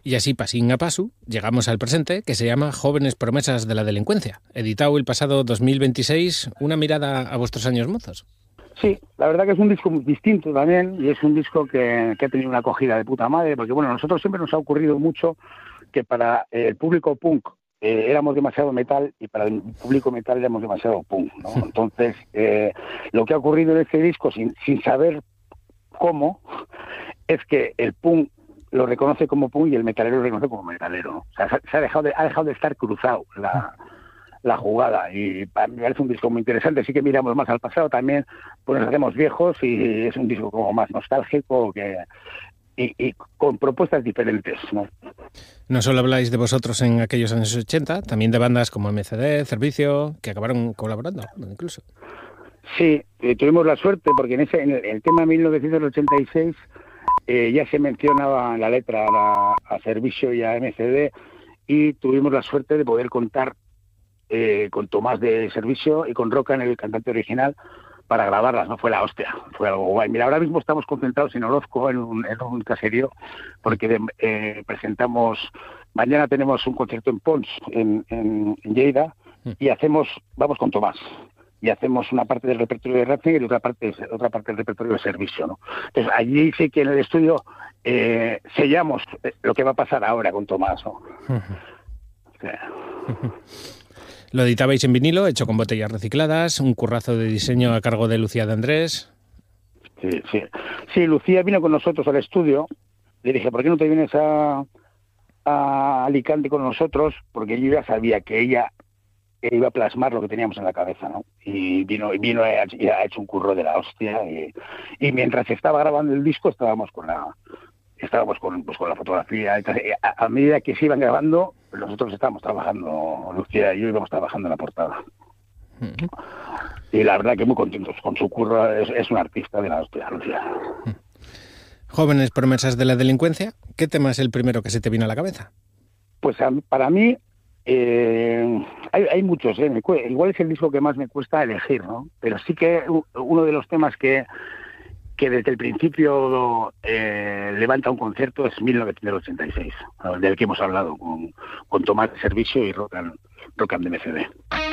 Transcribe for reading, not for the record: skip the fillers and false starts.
Y así, pasín a paso, llegamos al presente, que se llama Jóvenes promesas de la delincuencia, editado el pasado 2026, una mirada a vuestros años mozos. Sí, la verdad que es un disco distinto también, y es un disco que ha tenido una acogida de puta madre, porque bueno, a nosotros siempre nos ha ocurrido mucho que para el público punk éramos demasiado metal, y para el público metal éramos demasiado punk, ¿no? Entonces, lo que ha ocurrido en este disco, sin saber cómo, es que el punk lo reconoce como punk y el metalero lo reconoce como metalero, ¿no? O sea, ha dejado de estar cruzado la jugada, y para mí me parece un disco muy interesante. Sí que miramos más al pasado también, pues nos hacemos viejos, y es un disco como más nostálgico y con propuestas diferentes, ¿no? No solo habláis de vosotros en aquellos años 80, también de bandas como MCD, Servicio, que acabaron colaborando incluso. Sí, tuvimos la suerte porque en el tema 1986 ya se mencionaba en la letra a Servicio y a MCD, y tuvimos la suerte de poder contar con Tomás de Servicio y con Rocan, el cantante original, para grabarlas. No fue la hostia, fue algo guay. Mira, ahora mismo estamos concentrados en Orozco, en un caserío, porque presentamos, mañana tenemos un concierto en Pons, en Lleida, y vamos con Tomás, y hacemos una parte del repertorio de Racing y otra parte del repertorio de Servicio, ¿no? Entonces allí sí que en el estudio sellamos lo que va a pasar ahora con Tomás, ¿no? O sea, lo editabais en vinilo, hecho con botellas recicladas, un currazo de diseño a cargo de Lucía de Andrés. Sí, Lucía vino con nosotros al estudio. Le dije, ¿por qué no te vienes a Alicante con nosotros? Porque yo ya sabía que ella iba a plasmar lo que teníamos en la cabeza, ¿no? Y vino y ha hecho un curro de la hostia, y mientras estaba grabando el disco estábamos con la fotografía. Entonces, a medida que se iban grabando, nosotros estábamos trabajando, Lucía y yo íbamos trabajando en la portada. Y la verdad que muy contentos con su curro. Es un artista de la hostia, Lucía. Jóvenes promesas de la delincuencia, ¿qué tema es el primero que se te vino a la cabeza? Pues para mí hay muchos, igual es el disco que más me cuesta elegir, ¿no? Pero sí que uno de los temas que desde el principio levanta un concierto es 1986, del que hemos hablado con Tomás de Servicio y Rocan de MCD.